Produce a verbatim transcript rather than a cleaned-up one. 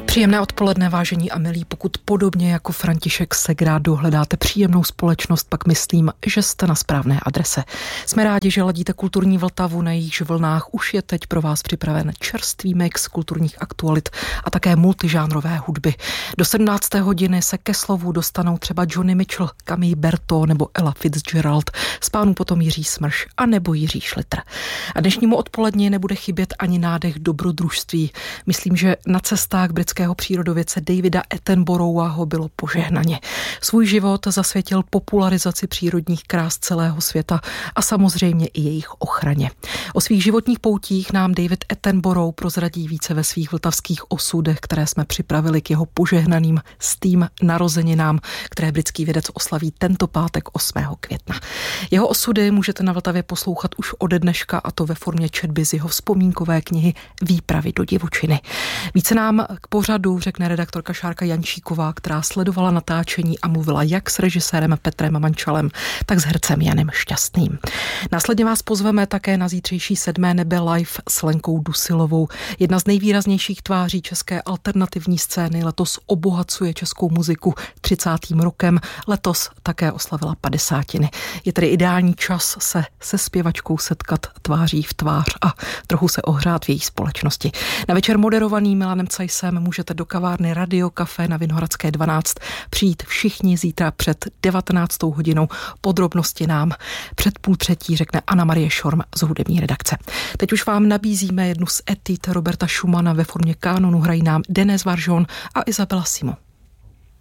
Příjemné odpoledne, vážení a milí. Pokud podobně jako František Segrado hledáte příjemnou společnost, pak myslím, že jste na správné adrese. Jsme rádi, že ladíte Kulturní Vltavu, na jejíž vlnách už je teď pro vás připraven čerstvý mix kulturních aktualit a také multižánrové hudby. Do sedmnácté hodiny se ke slovu dostanou třeba Johnny Mitchell, Camille Berto nebo Ella Fitzgerald, z pánů potom Jiří Smrš a nebo Jiří Šlitr. A dnešnímu odpoledně nebude chybět ani nádech dobrodružství. Myslím, že na cestách britského přírodovědce Davida Attenborougha ho bylo požehnaně. Svůj život zasvětil popularizaci přírodních krás celého světa a samozřejmě i jejich ochraně. O svých životních poutích nám David Attenborough prozradí více ve svých vltavských osudech, které jsme připravili k jeho požehnaným stým narozeninám, které britský vědec oslaví tento pátek osmého května. Jeho osudy můžete na Vltavě poslouchat už ode dneška, a to ve formě četby z jeho vzpomínkové knihy Výpravy do divočiny. Více nám k pořadu řekne redaktorka Šárka Jančíková, která sledovala natáčení a mluvila jak s režisérem Petrem Mančalem, tak s hercem Janem Šťastným. Následně vás pozveme také na zítřejší Sedmé nebe live s Lenkou Dusilovou. Jedna z nejvýraznějších tváří české alternativní scény letos obohacuje českou muziku třicátým rokem. Letos také oslavila padesátiny. Je tedy ideální čas se se zpěvačkou setkat tváří v tvář a trochu se ohřát v její společnosti. Na večer moderovaný Milanem Cajsem můžete do kavárny Radio Café na Vinohradské dvanáct přijít všichni zítra před devatenáctou hodinou. Podrobnosti nám před půl třetí řekne Anna Marie Šorm z hudební redakce. Teď už vám nabízíme jednu z etit Roberta Schumana ve formě kánonu, hrají nám Denis Varjon a Isabella Simon.